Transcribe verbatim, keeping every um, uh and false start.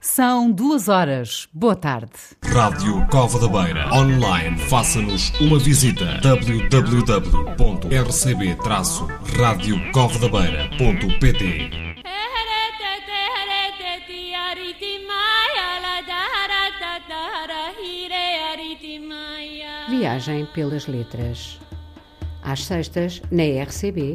São duas horas. Boa tarde. Rádio Cova da Beira. Online. Faça-nos uma visita. w w w ponto r c b traço rádio cova da beira ponto p t. Viagem pelas letras. Às sextas, na R C B,